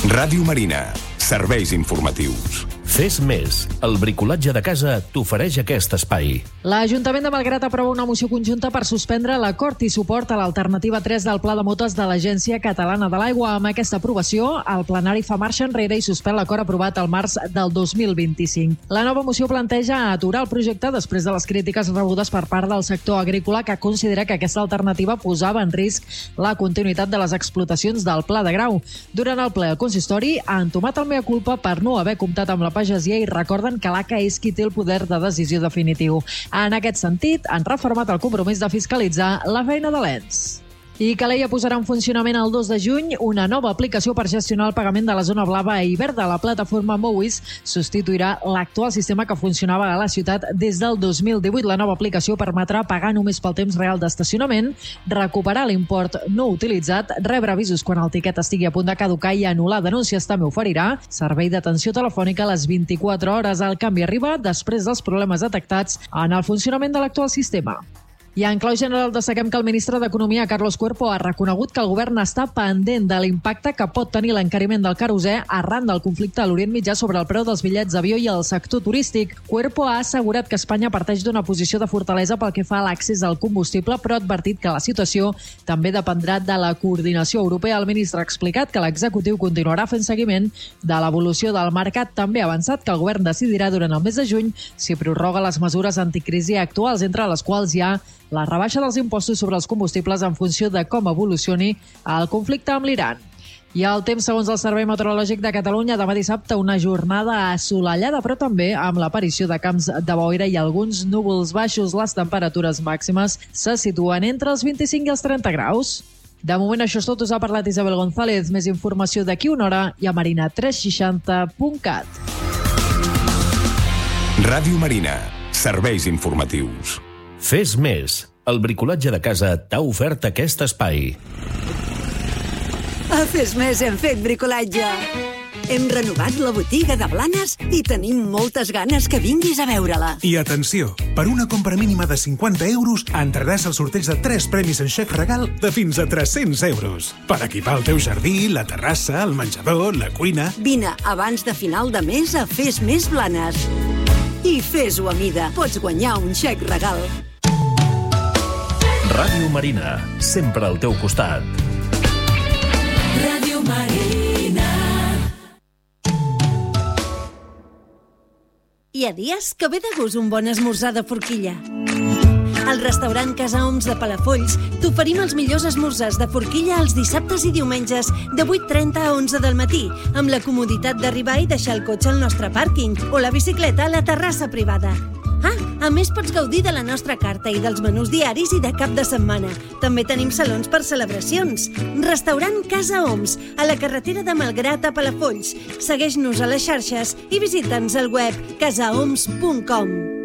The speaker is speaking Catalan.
Ràdio Marina. Serveis informatius. Fes més. El bricolatge de casa t'ofereix aquest espai. L'Ajuntament de Malgrat aprova una moció conjunta per suspendre l'acord i suport a l'alternativa 3 del Pla de Motes de l'Agència Catalana de l'Aigua. Amb aquesta aprovació, el plenari fa marxa enrere i suspèn l'acord aprovat al març del 2025. La nova moció planteja aturar el projecte després de les crítiques rebudes per part del sector agrícola, que considera que aquesta alternativa posava en risc la continuïtat de les explotacions del Pla de Grau. Durant el ple, el consistori ha entomat el mea culpa per no haver comptat amb la pagesia i recorden que l'ACA és qui té el poder de decisió definitiu. En aquest sentit, han refermat el compromís de fiscalitzar la feina de l'ENS. I Calella posarà en funcionament el 2 de juny una nova aplicació per gestionar el pagament de la zona blava i verda. La plataforma Mowis substituirà l'actual sistema que funcionava a la ciutat des del 2018. La nova aplicació permetrà pagar només pel temps real d'estacionament, recuperar l'import no utilitzat, rebre avisos quan el tiquet estigui a punt de caducar i anul·lar denúncies. També oferirà servei d'atenció telefònica a les 24 hores. El canvi arriba després dels problemes detectats en el funcionament de l'actual sistema. I en clau general destaquem que el ministre d'Economia, Carlos Cuerpo, ha reconegut que el govern està pendent de l'impacte que pot tenir l'encariment del querosè arran del conflicte a l'Orient Mitjà sobre el preu dels bitllets d'avió i el sector turístic. Cuerpo ha assegurat que Espanya parteix d'una posició de fortalesa pel que fa a l'accés al combustible, però ha advertit que la situació també dependrà de la coordinació europea. El ministre ha explicat que l'executiu continuarà fent seguiment de l'evolució del mercat. També ha avançat que el govern decidirà durant el mes de juny si prorroga les mesures anticrisi actuals, entre les quals hi ha la rebaixa dels impostos sobre els combustibles en funció de com evolucioni el conflicte amb l'Iran. I el temps, segons el Servei Meteorològic de Catalunya, demà dissabte una jornada assolellada, però també amb l'aparició de camps de boira i alguns núvols baixos. Les temperatures màximes se situen entre els 25 i els 30 graus. De moment això és tot. Us ha parlat Isabel González. Més informació d'aquí una hora i a marina360.cat. Ràdio Marina. Serveis informatius. Fes més. El bricolatge de casa t'ha ofert aquest espai. A Fes Més hem fet bricolatge. Hem renovat la botiga de Blanes i tenim moltes ganes que vinguis a veure-la. I atenció, per una compra mínima de 50 euros entraràs al sorteig de 3 premis en xec regal de fins a 300 euros. Per equipar el teu jardí, la terrassa, el menjador, la cuina... Vine abans de final de mes a Fes Més Blanes. I fes-ho a mida. Pots guanyar un xec regal. Ràdio Marina, sempre al teu costat. Ràdio Marina. Hi ha dies que ve de gust un bon esmorzar de forquilla. Al restaurant Casa Oms de Palafolls t'oferim els millors esmorzars de forquilla els dissabtes i diumenges de 8:30 a 11 del matí, amb la comoditat d'arribar i deixar el cotxe al nostre pàrquing o la bicicleta a la terrassa privada. A més pots gaudir de la nostra carta i dels menús diaris i de cap de setmana. També tenim salons per celebracions. Restaurant Casa Oms, a la carretera de Malgrat a Palafolls. Segueix-nos a les xarxes i visita'ns al web casaoms.com.